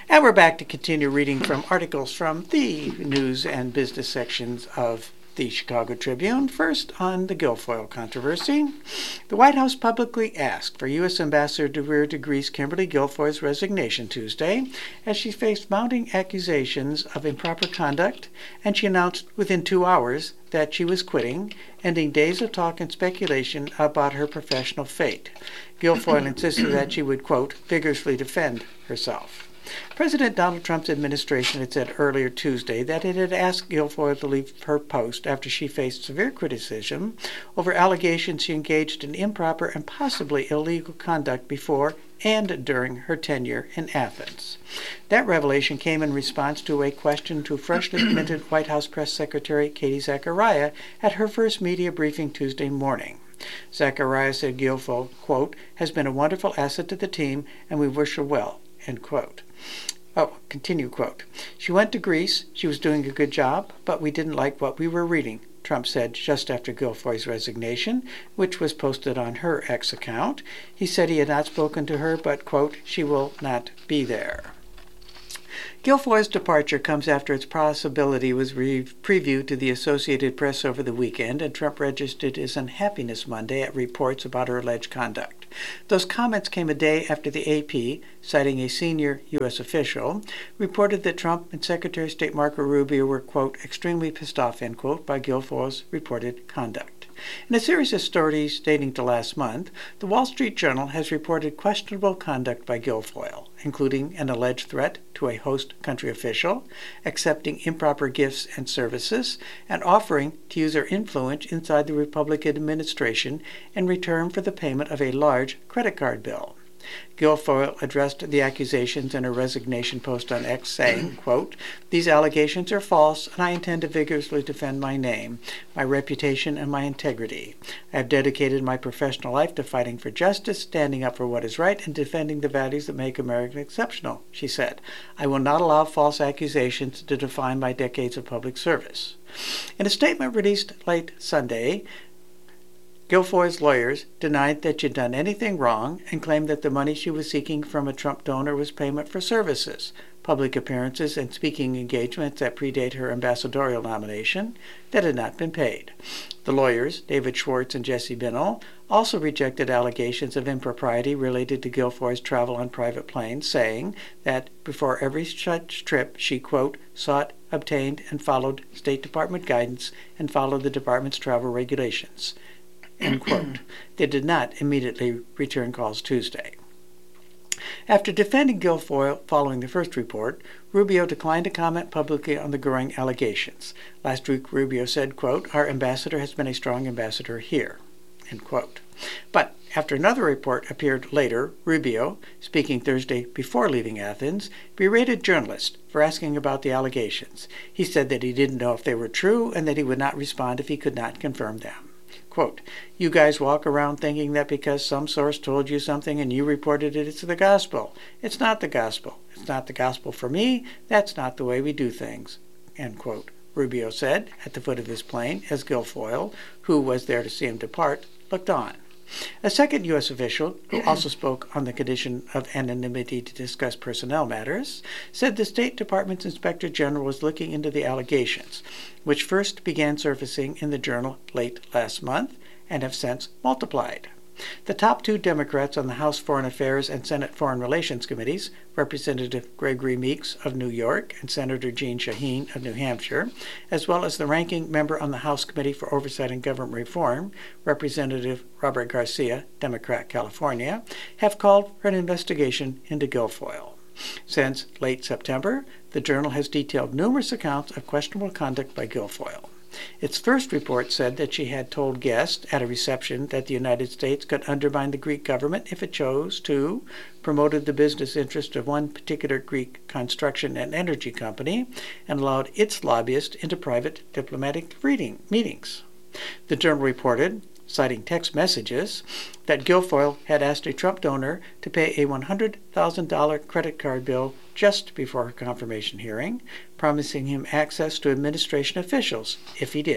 And we're back to continue reading from articles from the news and business sections of the Chicago Tribune. First, on the Guilfoyle controversy. The White House publicly asked for U.S. Ambassador to Greece Kimberly Guilfoyle's resignation Tuesday as she faced mounting accusations of improper conduct, and she announced within 2 hours that she was quitting, ending days of talk and speculation about her professional fate. Guilfoyle insisted that she would, quote, vigorously defend herself. President Donald Trump's administration had said earlier Tuesday that it had asked Guilfoyle to leave her post after she faced severe criticism over allegations she engaged in improper and possibly illegal conduct before and during her tenure in Athens. That revelation came in response to a question to freshly minted White House Press Secretary Katie Zachariah at her first media briefing Tuesday morning. Zachariah said Guilfoyle, quote, has been a wonderful asset to the team and we wish her well, end quote. Continue quote. She went to Greece. She was doing a good job, but we didn't like what we were reading, Trump said just after Guilfoyle's resignation, which was posted on her X account. He said he had not spoken to her, but, quote, she will not be there. Guilfoyle's departure comes after its possibility was previewed to the Associated Press over the weekend, and Trump registered his unhappiness Monday at reports about her alleged conduct. Those comments came a day after the AP, citing a senior U.S. official, reported that Trump and Secretary of State Marco Rubio were, quote, extremely pissed off, end quote, by Guilfoyle's reported conduct. In a series of stories dating to last month, the Wall Street Journal has reported questionable conduct by Guilfoyle, including an alleged threat to a host country official, accepting improper gifts and services, and offering to use her influence inside the Republican administration in return for the payment of a large credit card bill. Guilfoyle addressed the accusations in her resignation post on X, saying, quote, these allegations are false, and I intend to vigorously defend my name, my reputation, and my integrity. I have dedicated my professional life to fighting for justice, standing up for what is right, and defending the values that make America exceptional, she said. I will not allow false accusations to define my decades of public service. In a statement released late Sunday, Guilfoyle's lawyers denied that she'd done anything wrong and claimed that the money she was seeking from a Trump donor was payment for services, public appearances, and speaking engagements that predate her ambassadorial nomination that had not been paid. The lawyers, David Schwartz and Jesse Binnall, also rejected allegations of impropriety related to Guilfoyle's travel on private planes, saying that before every such trip she, quote, sought, obtained, and followed State Department guidance and followed the department's travel regulations. End quote. They did not immediately return calls Tuesday. After defending Guilfoyle following the first report, Rubio declined to comment publicly on the growing allegations. Last week, Rubio said, quote, our ambassador has been a strong ambassador here, end quote. But after another report appeared later, Rubio, speaking Thursday before leaving Athens, berated journalists for asking about the allegations. He said that he didn't know if they were true and that he would not respond if he could not confirm them. Quote, you guys walk around thinking that because some source told you something and you reported it, it's the gospel. It's not the gospel. It's not the gospel for me. That's not the way we do things, end quote, Rubio said at the foot of his plane as Guilfoyle, who was there to see him depart, looked on. A second U.S. official, who also spoke on the condition of anonymity to discuss personnel matters, said the State Department's Inspector General was looking into the allegations, which first began surfacing in the Journal late last month and have since multiplied. The top two Democrats on the House Foreign Affairs and Senate Foreign Relations Committees, Representative Gregory Meeks of New York and Senator Jeanne Shaheen of New Hampshire, as well as the ranking member on the House Committee for Oversight and Government Reform, Representative Robert Garcia, Democrat, California, have called for an investigation into Guilfoyle. Since late September, the Journal has detailed numerous accounts of questionable conduct by Guilfoyle. Its first report said that she had told guests at a reception that the United States could undermine the Greek government if it chose to, promoted the business interest of one particular Greek construction and energy company, and allowed its lobbyists into private diplomatic meetings. The Journal reported, citing text messages, that Guilfoyle had asked a Trump donor to pay a $100,000 credit card bill just before her confirmation hearing, promising him access to administration officials if he did.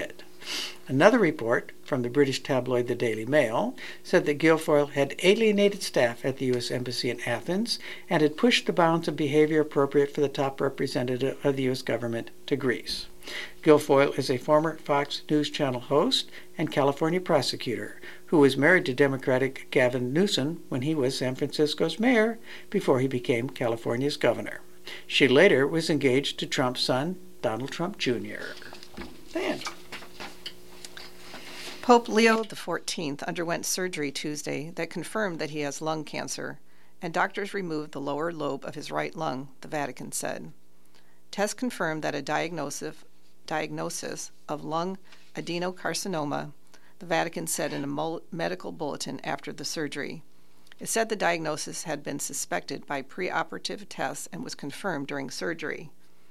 Another report from the British tabloid The Daily Mail said that Guilfoyle had alienated staff at the U.S. Embassy in Athens and had pushed the bounds of behavior appropriate for the top representative of the U.S. government to Greece. Guilfoyle is a former Fox News Channel host and California prosecutor who was married to Democratic Gavin Newsom when he was San Francisco's mayor before he became California's governor. She later was engaged to Trump's son, Donald Trump Jr. Dan. Pope Leo XIV underwent surgery Tuesday that confirmed that he has lung cancer, and doctors removed the lower lobe of his right lung, the Vatican said. Tests confirmed that a diagnosis of lung adenocarcinoma, the Vatican said in a medical bulletin after the surgery. It said the diagnosis had been suspected by preoperative tests and was confirmed during surgery.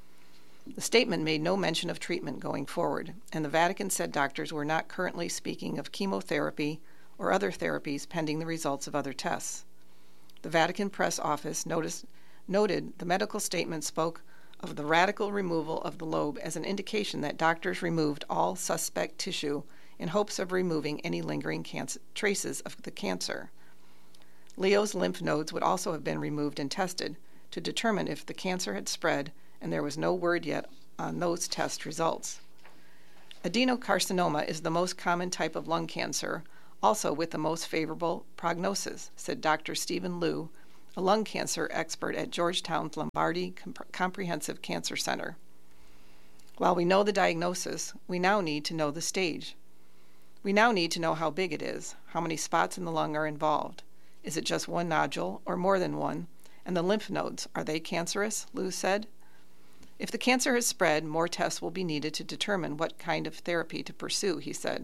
The statement made no mention of treatment going forward, and the Vatican said doctors were not currently speaking of chemotherapy or other therapies pending the results of other tests. The Vatican press office noted the medical statement spoke of the radical removal of the lobe as an indication that doctors removed all suspect tissue in hopes of removing any lingering traces of the cancer. Leo's lymph nodes would also have been removed and tested to determine if the cancer had spread, and there was no word yet on those test results. Adenocarcinoma is the most common type of lung cancer, also with the most favorable prognosis, said Dr. Stephen Liu, a lung cancer expert at Georgetown's Lombardi Comprehensive Cancer Center. While we know the diagnosis, we now need to know the stage. We now need to know how big it is, how many spots in the lung are involved. Is it just one nodule or more than one? And the lymph nodes, are they cancerous? Liu said. If the cancer has spread, more tests will be needed to determine what kind of therapy to pursue, he said.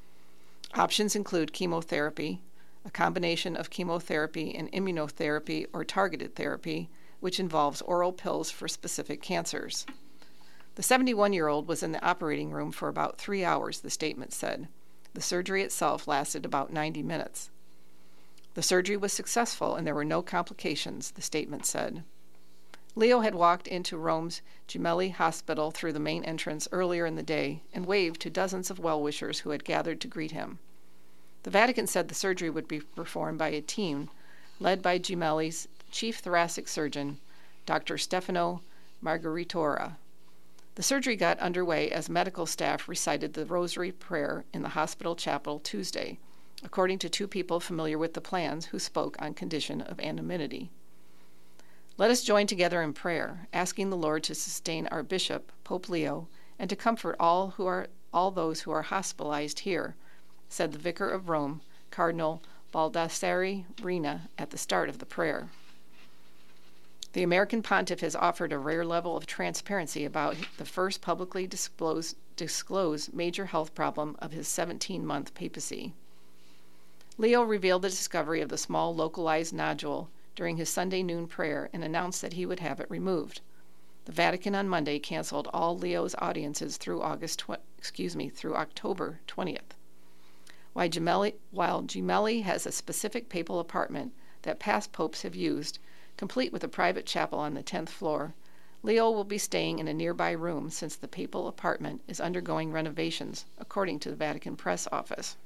Options include chemotherapy, a combination of chemotherapy and immunotherapy or targeted therapy, which involves oral pills for specific cancers. The 71-year-old was in the operating room for about 3 hours, the statement said. The surgery itself lasted about 90 minutes. The surgery was successful and there were no complications, the statement said. Leo had walked into Rome's Gemelli Hospital through the main entrance earlier in the day and waved to dozens of well-wishers who had gathered to greet him. The Vatican said the surgery would be performed by a team led by Gemelli's chief thoracic surgeon, Dr. Stefano Margaritora. The surgery got underway as medical staff recited the Rosary Prayer in the hospital chapel Tuesday, according to 2 people familiar with the plans who spoke on condition of anonymity. Let us join together in prayer, asking the Lord to sustain our bishop, Pope Leo, and to comfort all those who are hospitalized here, said the Vicar of Rome, Cardinal Baldassare Rina, at the start of the prayer. The American pontiff has offered a rare level of transparency about the first publicly disclosed major health problem of his 17-month papacy. Leo revealed the discovery of the small localized nodule during his Sunday noon prayer and announced that he would have it removed. The Vatican on Monday canceled all Leo's audiences through October 20th. While Gemelli has a specific papal apartment that past popes have used, complete with a private chapel on the 10th floor, Leo will be staying in a nearby room since the papal apartment is undergoing renovations, according to the Vatican press office.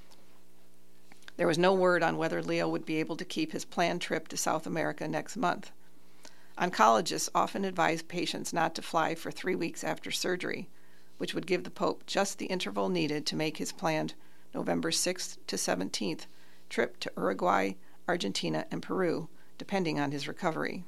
There was no word on whether Leo would be able to keep his planned trip to South America next month. Oncologists often advise patients not to fly for 3 weeks after surgery, which would give the Pope just the interval needed to make his planned November 6th to 17th trip to Uruguay, Argentina, and Peru, depending on his recovery.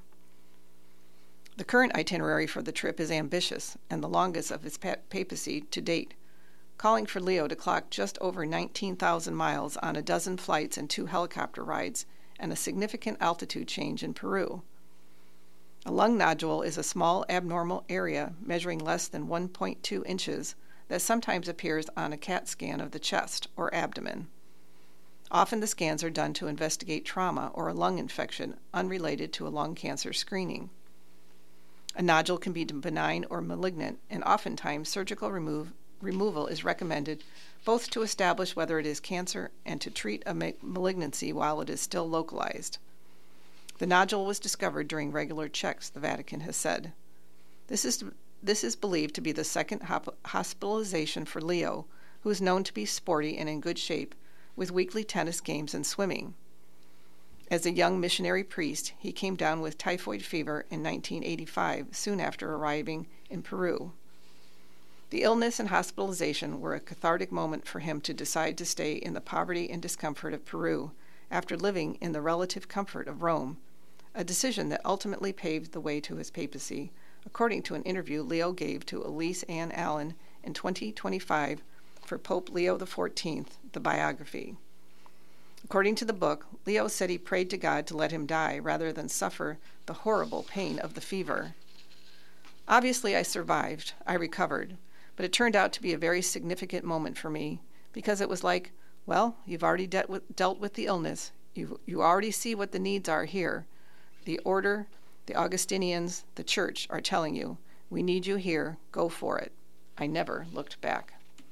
The current itinerary for the trip is ambitious and the longest of his papacy to date, calling for Leo to clock just over 19,000 miles on a dozen flights and 2 helicopter rides and a significant altitude change in Peru. A lung nodule is a small abnormal area measuring less than 1.2 inches that sometimes appears on a CAT scan of the chest or abdomen. Often the scans are done to investigate trauma or a lung infection unrelated to a lung cancer screening. A nodule can be benign or malignant, and oftentimes surgical removal is recommended both to establish whether it is cancer and to treat a malignancy while it is still localized. The nodule was discovered during regular checks, the Vatican has said. This is believed to be the second hospitalization for Leo, who is known to be sporty and in good shape, with weekly tennis games and swimming. As a young missionary priest, he came down with typhoid fever in 1985, soon after arriving in Peru. The illness and hospitalization were a cathartic moment for him to decide to stay in the poverty and discomfort of Peru after living in the relative comfort of Rome, a decision that ultimately paved the way to his papacy, according to an interview Leo gave to Elise Ann Allen in 2025 for Pope Leo XIV, the biography. According to the book, Leo said he prayed to God to let him die rather than suffer the horrible pain of the fever. Obviously, I survived. I recovered. But it turned out to be a very significant moment for me because it was like, well, you've already dealt with the illness. You already see what the needs are here. The order, the Augustinians, the church are telling you, we need you here. Go for it. I never looked back.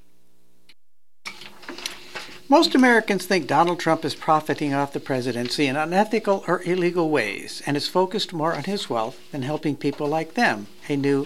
Most Americans think Donald Trump is profiting off the presidency in unethical or illegal ways and is focused more on his wealth than helping people like them, a new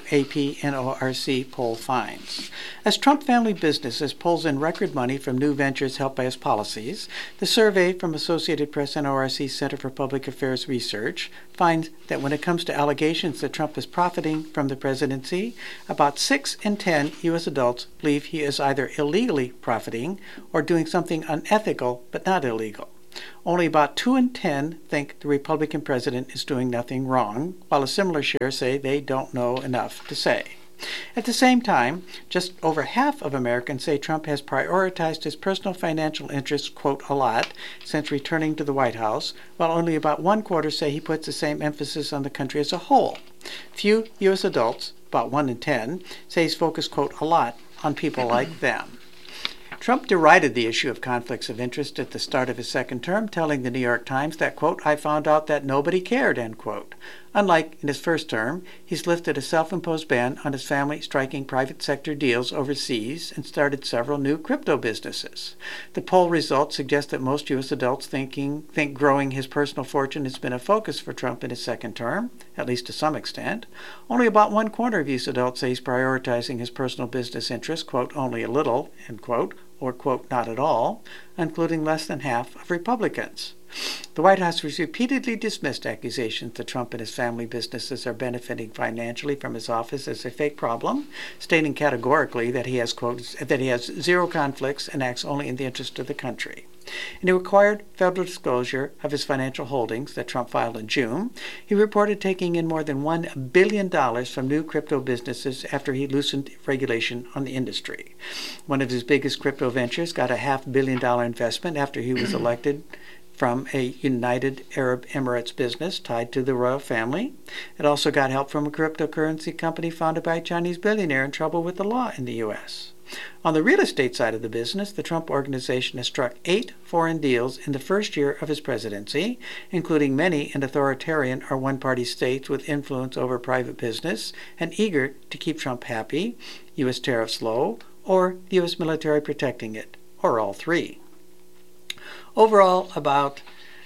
AP-NORC poll finds. As Trump family businesses pulls in record money from new ventures helped by his policies, the survey from Associated Press NORC Center for Public Affairs Research finds that when it comes to allegations that Trump is profiting from the presidency, about 6 in 10 U.S. adults believe he is either illegally profiting or doing something unethical but not illegal. Only about 2 in 10 think the Republican president is doing nothing wrong, while a similar share say they don't know enough to say. At the same time, just over half of Americans say Trump has prioritized his personal financial interests, quote, a lot since returning to the White House, while only about 1/4 say he puts the same emphasis on the country as a whole. Few U.S. adults, about 1 in 10, say he's focused, quote, a lot on people like them. Trump derided the issue of conflicts of interest at the start of his second term, telling the New York Times that, quote, I found out that nobody cared, end quote. Unlike in his first term, he's lifted a self-imposed ban on his family striking private sector deals overseas and started several new crypto businesses. The poll results suggest that most U.S. adults think growing his personal fortune has been a focus for Trump in his second term, at least to some extent. Only about 1/4 of U.S. adults say he's prioritizing his personal business interests, quote, only a little, end quote, or, quote, not at all, including less than half of Republicans. The White House has repeatedly dismissed accusations that Trump and his family businesses are benefiting financially from his office as a fake problem, stating categorically that he has, quote, that he has zero conflicts and acts only in the interest of the country. In a required federal disclosure of his financial holdings that Trump filed in June, he reported taking in more than $1 billion from new crypto businesses after he loosened regulation on the industry. One of his biggest crypto ventures got a $500 million investment after he was elected from a United Arab Emirates business tied to the royal family. It also got help from a cryptocurrency company founded by a Chinese billionaire in trouble with the law in the U.S. On the real estate side of the business, the Trump Organization has struck 8 foreign deals in the first year of his presidency, including many in authoritarian or one-party states with influence over private business and eager to keep Trump happy, U.S. tariffs low, or the U.S. military protecting it, or all three. Overall, about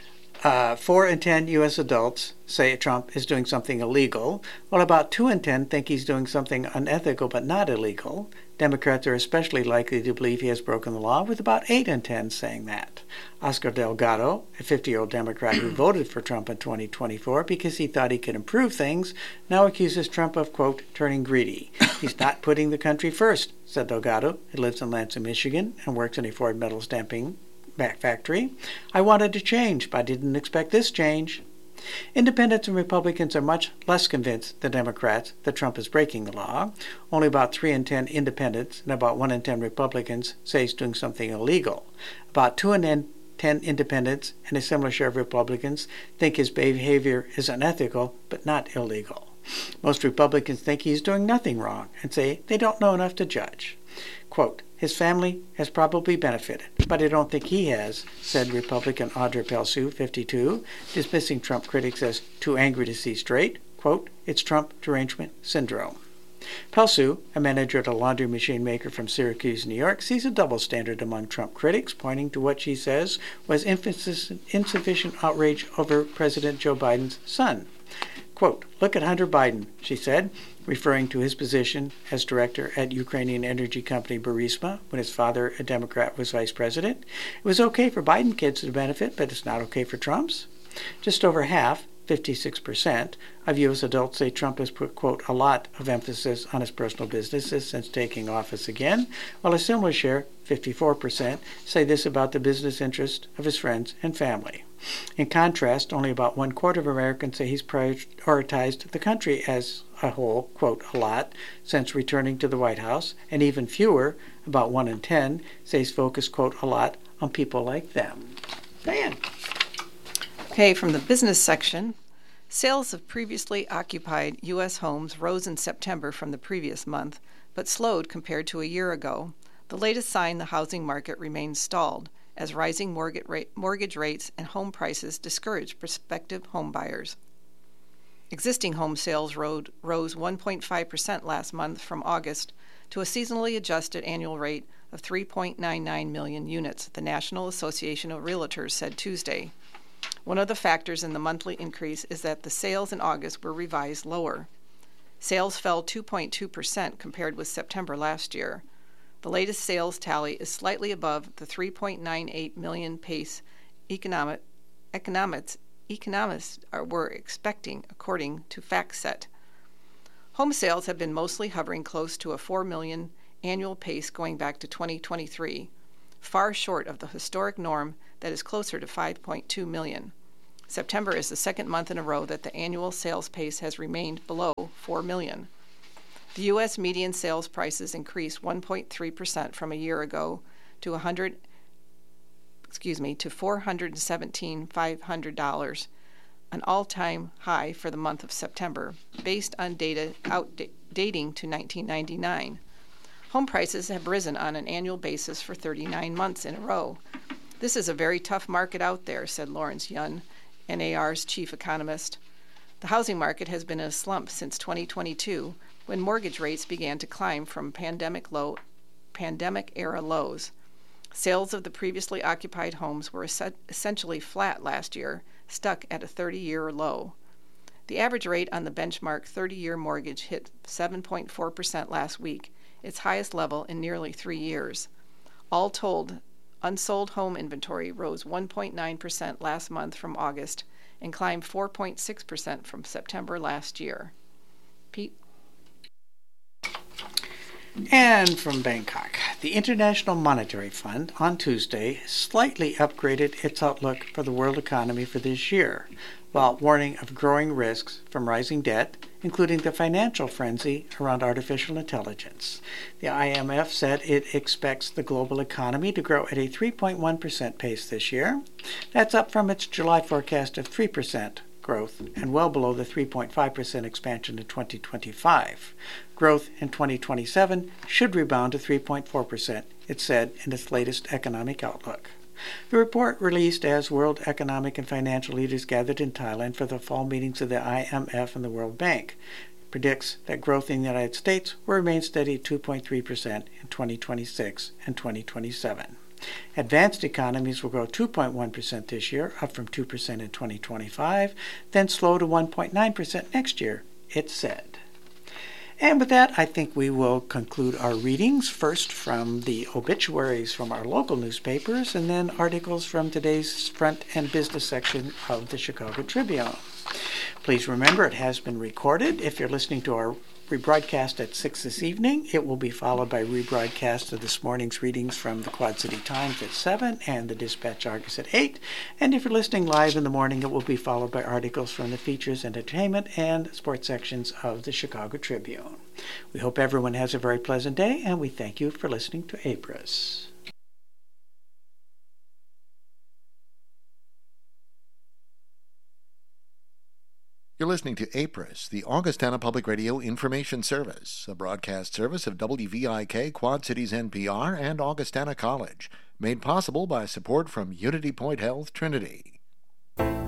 4 in 10 U.S. adults say Trump is doing something illegal, while about 2 in 10 think he's doing something unethical but not illegal. Democrats are especially likely to believe he has broken the law, with about 8 in 10 saying that. Oscar Delgado, a 50-year-old Democrat who voted for Trump in 2024 because he thought he could improve things, now accuses Trump of, quote, turning greedy. He's not putting the country first, said Delgado, who lives in Lansing, Michigan, and works in a Ford metal stamping factory. I wanted to change, but I didn't expect this change. Independents and Republicans are much less convinced than Democrats that Trump is breaking the law. Only about 3 in 10 independents and about 1 in 10 Republicans say he's doing something illegal. About 2 in 10 independents and a similar share of Republicans think his behavior is unethical but not illegal. Most Republicans think he's doing nothing wrong and say they don't know enough to judge. Quote, his family has probably benefited, but I don't think he has, said Republican Audra Pelsu, 52, dismissing Trump critics as too angry to see straight. Quote, it's Trump derangement syndrome. Pelsu, a manager at a laundry machine maker from Syracuse, New York, sees a double standard among Trump critics, pointing to what she says was insufficient outrage over President Joe Biden's son. Quote, "Look at Hunter Biden," she said, referring to his position as director at Ukrainian energy company Burisma when his father, a Democrat, was vice president. It was okay for Biden kids to benefit, but it's not okay for Trump's. Just over half, 56%, of U.S. adults say Trump has put, quote, "a lot of emphasis on his personal businesses since taking office again," while a similar share, 54%, say this about the business interest of his friends and family. In contrast, only about 1/4 of Americans say he's prioritized the country as a whole, quote, "a lot," since returning to the White House, and even fewer, about 1 in 10, say he's focused, quote, "a lot on people like them." Diane. Okay, from the business section, sales of previously occupied U.S. homes rose in September from the previous month, but slowed compared to a year ago. The latest sign the housing market remains stalled, as rising mortgage rates and home prices discourage prospective home buyers. Existing home sales rose 1.5% last month from August to a seasonally adjusted annual rate of 3.99 million units, the National Association of Realtors said Tuesday. One of the factors in the monthly increase is that the sales in August were revised lower. Sales fell 2.2% compared with September last year. The latest sales tally is slightly above the 3.98 million pace economists were expecting, according to FactSet. Home sales have been mostly hovering close to a 4 million annual pace going back to 2023, far short of the historic norm that is closer to 5.2 million. September is the second month in a row that the annual sales pace has remained below 4 million. The U.S. median sales prices increased 1.3% from a year ago to $417,500, an all-time high for the month of September, based on data dating to 1999. Home prices have risen on an annual basis for 39 months in a row. "This is a very tough market out there," said Lawrence Yun, NAR's chief economist. The housing market has been in a slump since 2022, when mortgage rates began to climb from pandemic-era lows. Sales of the previously occupied homes were essentially flat last year, stuck at a 30-year low. The average rate on the benchmark 30-year mortgage hit 7.4% last week, its highest level in nearly 3 years. All told, unsold home inventory rose 1.9% last month from August and climbed 4.6% from September last year. Pete? And from Bangkok, the International Monetary Fund on Tuesday slightly upgraded its outlook for the world economy for this year, while warning of growing risks from rising debt, including the financial frenzy around artificial intelligence. The IMF said it expects the global economy to grow at a 3.1% pace this year. That's up from its July forecast of 3% growth and well below the 3.5% expansion in 2025. Growth in 2027 should rebound to 3.4%, it said in its latest economic outlook. The report, released as world economic and financial leaders gathered in Thailand for the fall meetings of the IMF and the World Bank, predicts that growth in the United States will remain steady at 2.3% in 2026 and 2027. Advanced economies will grow 2.1% this year, up from 2% in 2025, then slow to 1.9% next year, it said. And with that, I think we will conclude our readings, first from the obituaries from our local newspapers, and then articles from today's front and business section of the Chicago Tribune. Please remember, it has been recorded. If you're listening to our rebroadcast at 6 this evening, it will be followed by rebroadcast of this morning's readings from the Quad City Times at 7 and the Dispatch Argus at 8. And if you're listening live in the morning, it will be followed by articles from the features, entertainment, and sports sections of the Chicago Tribune. We hope everyone has a very pleasant day, and we thank you for listening to APRIS. You're listening to APRIS, the Augustana Public Radio Information Service, a broadcast service of WVIK, Quad Cities NPR, and Augustana College, made possible by support from Unity Point Health Trinity.